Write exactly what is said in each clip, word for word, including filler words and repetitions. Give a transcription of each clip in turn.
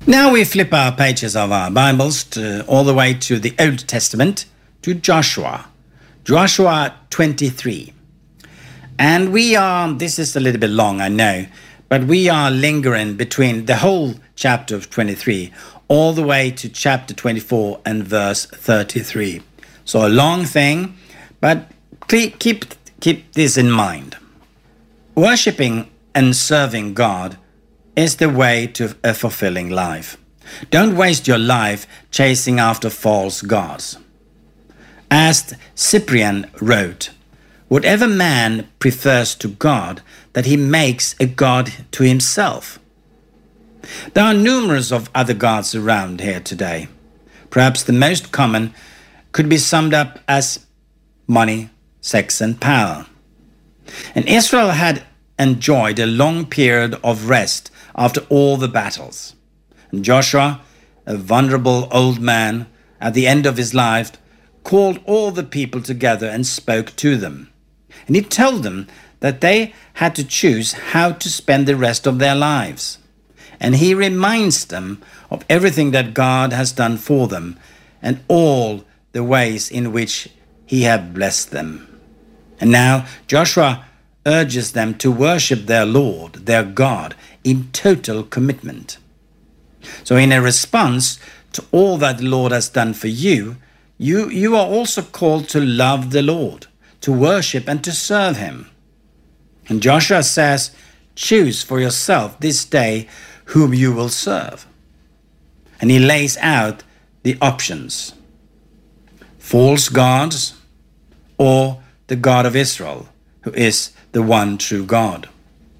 Now we flip our pages of our Bibles to, all the way to the Old Testament, to Joshua. Joshua twenty-three. And we are, this is a little bit long, I know, but we are lingering between the whole chapter of twenty-three all the way to chapter twenty-four and verse thirty-three. So a long thing, but keep, keep, keep this in mind. Worshipping and serving God is the way to a fulfilling life. Don't waste your life chasing after false gods. As Cyprian wrote, whatever man prefers to God, that he makes a god to himself. There are numerous of other gods around here today. Perhaps the most common could be summed up as money, sex and power. And Israel had enjoyed a long period of rest after all the battles. And Joshua, a vulnerable old man at the end of his life, called all the people together and spoke to them. And he told them that they had to choose how to spend the rest of their lives. And he reminds them of everything that God has done for them and all the ways in which he had blessed them. And now Joshua urges them to worship their Lord, their God, in total commitment. So in a response to all that the Lord has done for you, you, you are also called to love the Lord, to worship and to serve him. And Joshua says, choose for yourself this day whom you will serve. And he lays out the options. False gods or the God of Israel, who is the one true God.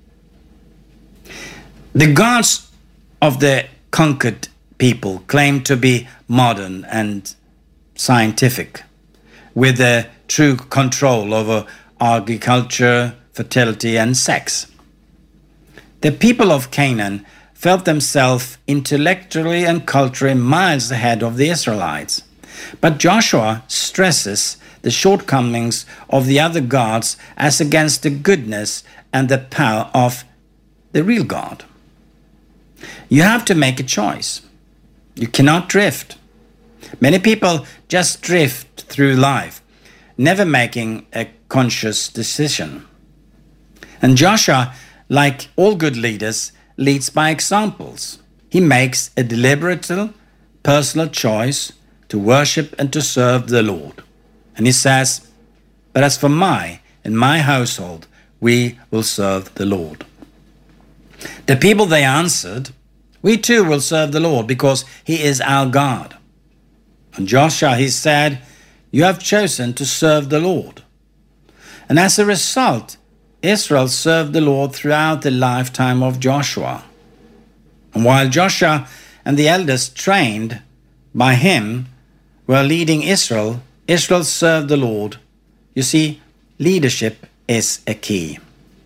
The gods of the conquered people claim to be modern and scientific, with a true control over agriculture, fertility and sex. The people of Canaan felt themselves intellectually and culturally miles ahead of the Israelites. But Joshua stresses the shortcomings of the other gods as against the goodness and the power of the real God. You have to make a choice. You cannot drift. Many people just drift through life, never making a conscious decision. And Joshua, like all good leaders, leads by examples. He makes a deliberate, personal choice to worship and to serve the Lord. And he says, but as for my and my household, we will serve the Lord. The people, they answered, we too will serve the Lord because he is our God. And Joshua, he said, you have chosen to serve the Lord. And as a result, Israel served the Lord throughout the lifetime of Joshua. And while Joshua and the elders trained by him were leading Israel, Israel served the Lord. You see, leadership is a key.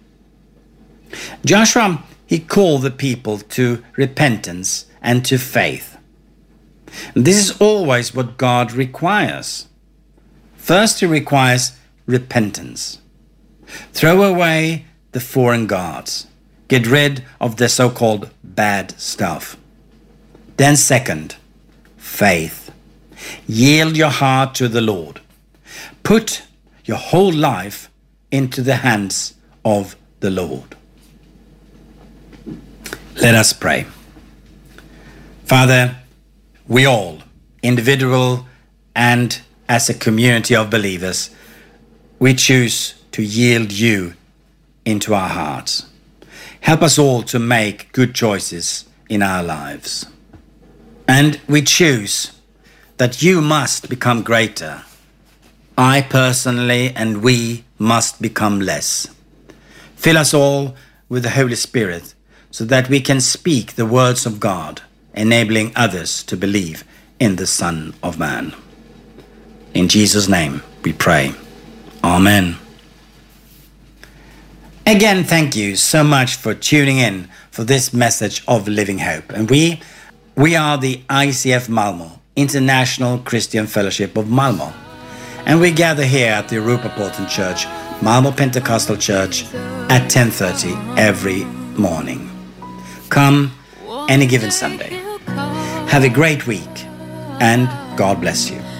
Joshua, he called the people to repentance and to faith. And this is always what God requires. First, he requires repentance. Throw away the foreign gods. Get rid of the so-called bad stuff. Then second, faith. Yield your heart to the Lord. Put your whole life into the hands of the Lord. Let us pray. Father, we all, individual and as a community of believers, we choose to yield you into our hearts. Help us all to make good choices in our lives. And we choose that you must become greater. I personally and we must become less. Fill us all with the Holy Spirit so that we can speak the words of God, enabling others to believe in the Son of Man. In Jesus' name we pray. Amen. Again, thank you so much for tuning in for this message of Living Hope. And we, we are the I C F Malmö, International Christian Fellowship of Malmö. And we gather here at the Europaporten Church, Malmö Pentecostal Church, at ten thirty every morning. Come any given Sunday. Have a great week, and God bless you.